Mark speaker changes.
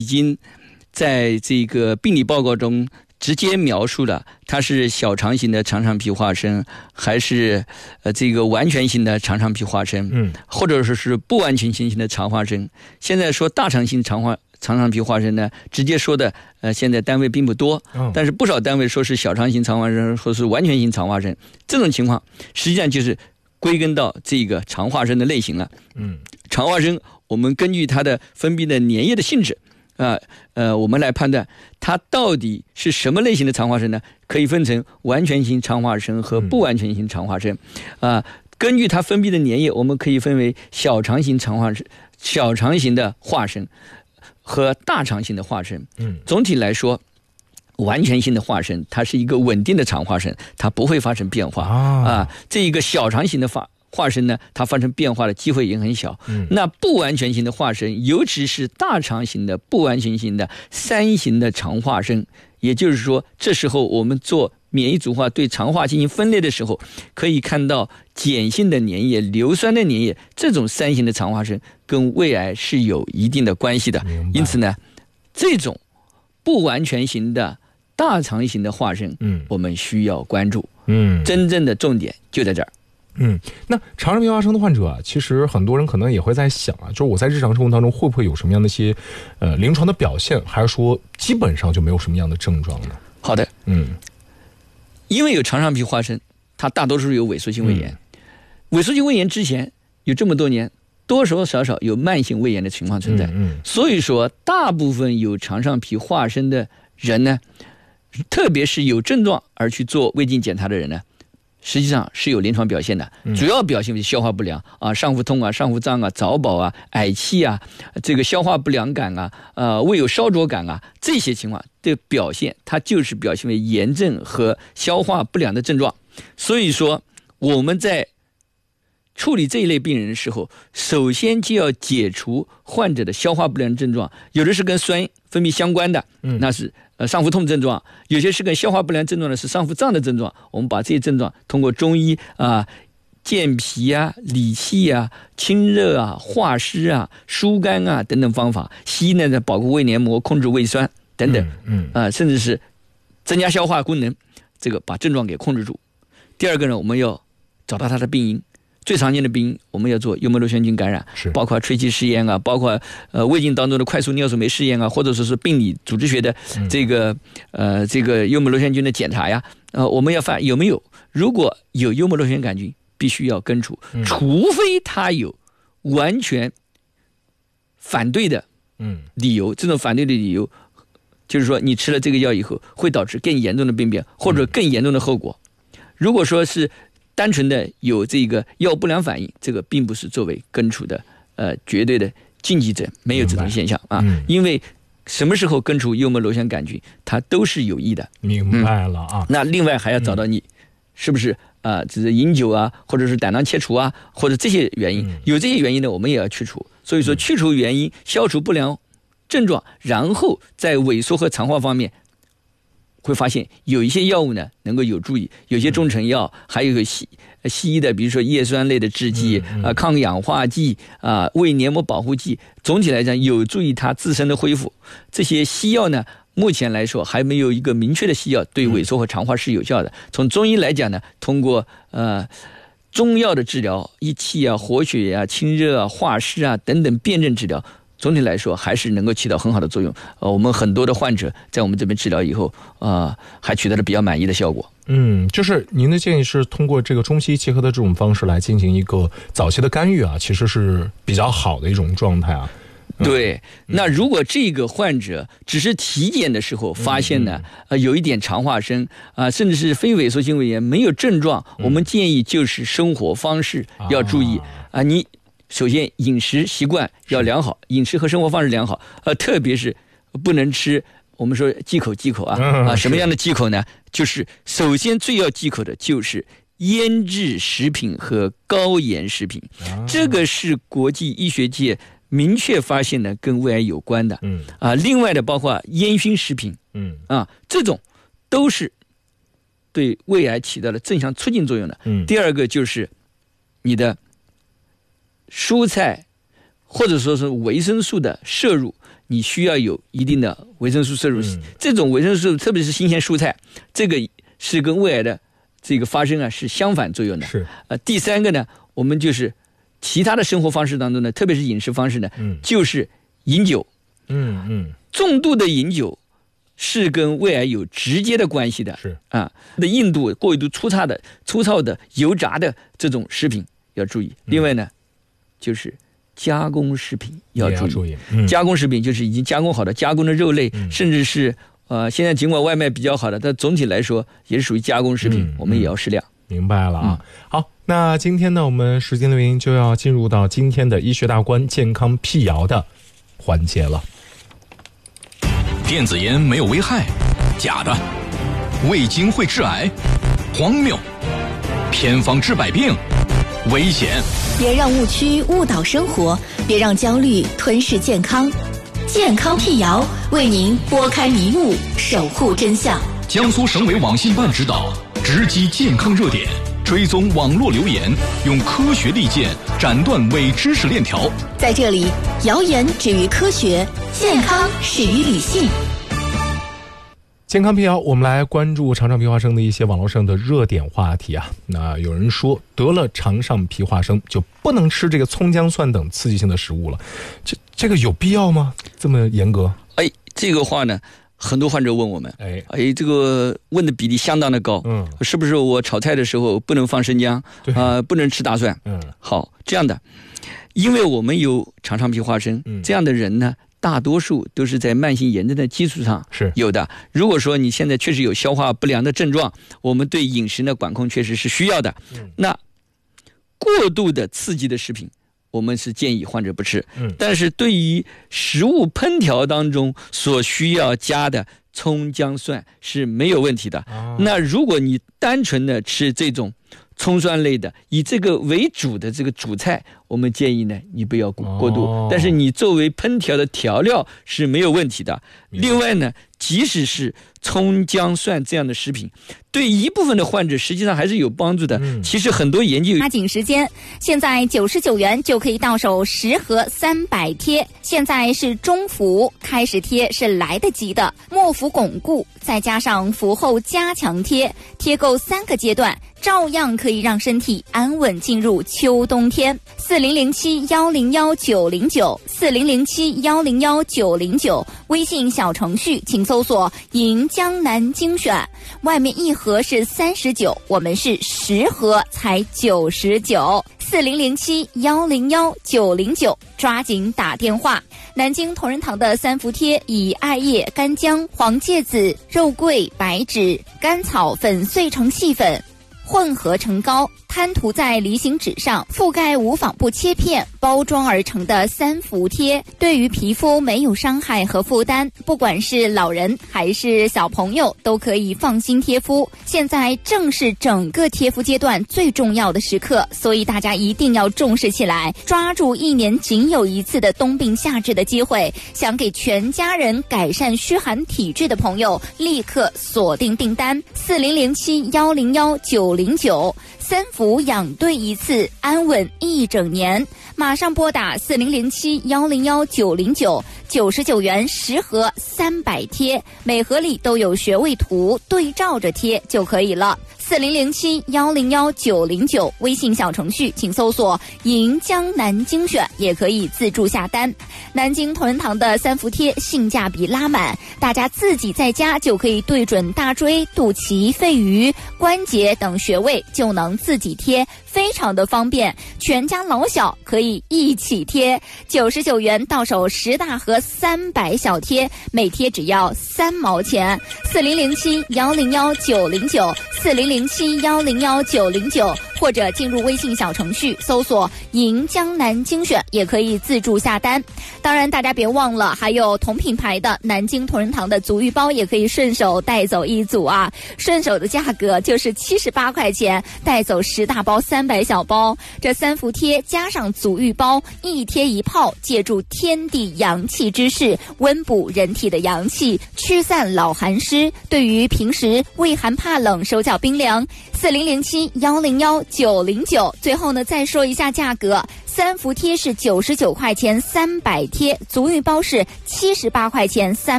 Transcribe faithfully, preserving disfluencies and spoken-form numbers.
Speaker 1: 已经在这个病理报告中直接描述了它是小肠型的肠肠皮化生，还是呃这个完全型的肠肠皮化生，
Speaker 2: 嗯，
Speaker 1: 或者说是不完全型的肠化生。现在说大肠型肠化肠肠皮化生呢，直接说的呃现在单位并不多，
Speaker 2: 哦、
Speaker 1: 但是不少单位说是小肠型肠化生，或是完全型肠化生。这种情况实际上就是归根到这个肠化生的类型了。
Speaker 2: 嗯，
Speaker 1: 肠化生我们根据它的分泌的粘液的性质。啊呃，我们来判断它到底是什么类型的肠化生呢？可以分成完全型肠化生和不完全型肠化生。啊、呃，根据它分泌的粘液，我们可以分为小肠型肠化生、小肠型的化生和大肠型的化生。
Speaker 2: 嗯，
Speaker 1: 总体来说，完全性的化生它是一个稳定的肠化生，它不会发生变化啊、呃。这一个小肠型的化化生呢，它发生变化的机会也很小。
Speaker 2: 嗯，
Speaker 1: 那不完全型的化生，尤其是大肠型的不完全型的三型的肠化生，也就是说，这时候我们做免疫组化对肠化进行分类的时候，可以看到碱性的粘液、硫酸的粘液，这种三型的肠化生跟胃癌是有一定的关系的。因此呢，这种不完全型的大肠型的化生，
Speaker 2: 嗯，
Speaker 1: 我们需要关注。
Speaker 2: 嗯，
Speaker 1: 真正的重点就在这儿。
Speaker 2: 嗯，那肠肠皮化生的患者啊，其实很多人可能也会在想啊，就是我在日常生活当中会不会有什么样的一些呃临床的表现，还是说基本上就没有什么样的症状呢？
Speaker 1: 好的，
Speaker 2: 嗯，
Speaker 1: 因为有肠肠皮化生，它大多数有萎缩性胃炎。嗯、萎缩性胃炎之前有这么多年，多多少少有慢性胃炎的情况存在。
Speaker 2: 嗯嗯、
Speaker 1: 所以说，大部分有肠肠皮化生的人呢，特别是有症状而去做胃镜检查的人呢。实际上是有临床表现的，主要表现为消化不良啊、上腹痛啊、上腹胀啊、早饱啊、嗳气啊、这个消化不良感啊、呃胃有烧灼感啊，这些情况的表现，它就是表现为炎症和消化不良的症状。所以说我们在处理这一类病人的时候，首先就要解除患者的消化不良症状，有的是跟酸分泌相关的，那是呃上腹痛症状；有些是跟消化不良症状的是上腹胀的症状。我们把这些症状通过中医啊、健脾啊、理气啊、清热啊、化湿啊、疏肝啊等等方法，西医呢在保护胃黏膜、控制胃酸等等，
Speaker 2: 嗯
Speaker 1: 啊、呃，甚至是增加消化功能，这个把症状给控制住。第二个呢，我们要找到它的病因。最常见的病因，我们要做幽门螺旋菌感染，包括吹气试验啊，包括呃胃镜当中的快速尿素酶试验啊，或者说是病理组织学的这个、嗯、呃这个幽门螺旋菌的检查呀，呃我们要发有没有，如果有幽门螺旋杆菌，必须要根除，嗯、除非它有完全反对的理由，嗯、这种反对的理由就是说你吃了这个药以后会导致更严重的病变或者更严重的后果。嗯、如果说是单纯的有这个药不良反应，这个并不是作为根除的呃绝对的禁忌症，没有这种现象啊。嗯、因为什么时候根除幽门螺旋杆菌，它都是有益的。
Speaker 2: 明白了啊。嗯、
Speaker 1: 那另外还要找到你是不是啊，只是饮酒啊，或者是胆囊切除啊，或者这些原因，嗯、有这些原因呢，我们也要去除。所以说，去除原因，消除不良症状，然后在萎缩和肠化方面。会发现有一些药物呢能够有助益，有些中成药，还有西西医的，比如说叶酸类的制剂啊、嗯嗯呃、抗氧化剂啊、呃、胃黏膜保护剂，总体来讲有助于它自身的恢复。这些西药呢，目前来说还没有一个明确的西药对萎缩和肠化是有效的。从中医来讲呢，通过呃中药的治疗，益气啊、活血啊、清热啊、化湿啊等等辨证治疗。总体来说还是能够起到很好的作用。呃，我们很多的患者在我们这边治疗以后，呃，还取得了比较满意的效果。
Speaker 2: 嗯，就是您的建议是通过这个中西结合的这种方式来进行一个早期的干预啊，其实是比较好的一种状态啊。
Speaker 1: 嗯、对，那如果这个患者只是体检的时候发现呢，呃，有一点肠化生啊、呃，甚至是非萎缩性胃炎没有症状，我们建议就是生活方式要注意啊、呃，你。首先，饮食习惯要良好，饮食和生活方式良好，呃，特别是不能吃我们说忌口忌口啊、嗯、啊，什么样的忌口呢？就是首先最要忌口的就是腌制食品和高盐食品，啊、这个是国际医学界明确发现的跟胃癌有关的，嗯啊，另外的包括烟熏食品，嗯啊，这种都是对胃癌起到了正向促进作用的。嗯，第二个就是你的。蔬菜或者说是维生素的摄入， 你需要有一定的维生素摄入。嗯、这种维生素特别是新鲜蔬菜，这个是跟胃癌的这个发生啊是相反作用的。
Speaker 2: 是
Speaker 1: 呃，第三个呢，我们就是其他的生活方式当中呢，特别是饮食方式呢，嗯、就是饮酒。
Speaker 2: 嗯嗯，
Speaker 1: 重度的饮酒是跟胃癌有直接的关系的。
Speaker 2: 是
Speaker 1: 啊，的硬度过度粗糙的、粗糙的、油炸的这种食品要注意。嗯、另外呢，就是加工食品要注意。
Speaker 2: 注意嗯、
Speaker 1: 加工食品就是已经加工好的、加工的肉类，嗯、甚至是呃，现在尽管外卖比较好的，但总体来说也是属于加工食品，嗯、我们也要适量。
Speaker 2: 明白了啊。嗯、好，那今天呢，我们时间的原因就要进入到今天的医学大观健康辟谣的环节了。
Speaker 3: 电子烟没有危害，假的；味精会致癌，荒谬；偏方治百病，危险。
Speaker 4: 别让误区误导生活，别让焦虑吞噬健康。健康辟谣为您拨开迷雾，守护真相。
Speaker 3: 江苏省委网信办指导，直击健康热点，追踪网络留言，用科学利剑斩断伪知识链条。
Speaker 4: 在这里，谣言止于科学，健康始于理性。
Speaker 2: 健康辟谣，我们来关注肠上皮化生的一些网络上的热点话题啊。那有人说得了肠上皮化生就不能吃这个葱姜蒜等刺激性的食物了，这这个有必要吗？这么严格？
Speaker 1: 哎，这个话呢，很多患者问我们，哎哎，这个问的比例相当的高，嗯，是不是我炒菜的时候不能放生姜啊、呃，不能吃大蒜？嗯，好，这样的，因为我们有肠上皮化生，嗯、这样的人呢，大多数都是在慢性炎症的基础上是有的。如果说你现在确实有消化不良的症状，我们对饮食的管控确实是需要的。嗯、那过度的刺激的食品，我们是建议患者不吃。嗯、但是对于食物烹调当中所需要加的葱姜蒜是没有问题的。哦、那如果你单纯的吃这种葱蒜类的，以这个为主的这个主菜，我们建议呢，你不要过度。哦、但是你作为烹调的调料是没有问题的。另外呢，即使是葱姜蒜这样的食品，对一部分的患者实际上还是有帮助的。嗯、其实很多研究，
Speaker 5: 抓紧时间，现在九十九元就可以到手十盒三百贴，现在是中服，开始贴是来得及的。末服巩固，再加上服后加强贴，贴够三个阶段，照样可以让身体安稳进入秋冬天。四零零七幺零幺九零九，四零零七幺零幺九零九，微信小程序请搜索银江南精选，外面一盒是三十九，我们是十盒才九十九。四零零七幺零幺九零九，抓紧打电话。南京同仁堂的三伏贴以艾叶、干姜、黄芥子、肉桂、白芷、甘草粉碎成细粉，混合成膏，摊涂在离形纸上，覆盖无纺布切片，包装而成的三伏贴，对于皮肤没有伤害和负担，不管是老人还是小朋友都可以放心贴敷。现在正是整个贴敷阶段最重要的时刻，所以大家一定要重视起来，抓住一年仅有一次的冬病夏治的机会。想给全家人改善虚寒体质的朋友，立刻锁定订单四零零七幺零幺九零九，三伏养对一次，安稳一整年。马上拨打四零零七幺零幺九零九，九十九元十盒三百贴，每盒里都有穴位图，对照着贴就可以了。四零零七幺零幺九零九，微信小程序请搜索银江南精选，也可以自助下单。南京同仁堂的三伏贴性价比拉满，大家自己在家就可以对准大椎、肚脐、肺俞、关节等穴位就能自己贴，非常的方便，全家老小可以一起贴。九十九元到手十大盒三百小贴，每贴只要三毛钱。四零零七幺零幺九零九，四零零七幺零幺九零九，或者进入微信小程序搜索银江南精选，也可以自助下单。当然大家别忘了，还有同品牌的南京同仁堂的足浴包也可以顺手带走一组啊，顺手的价格就是七十八块钱，带走十大包三百小包。这三伏贴加上足浴包，一贴一泡，借助天地阳气之势，温补人体的阳气，驱散老寒湿。对于平时畏寒怕冷、手脚冰凉、 四零零七幺零幺九零九。最后呢，再说一下价格，三伏贴是九十九块钱三百贴，足浴包是七十八块钱三。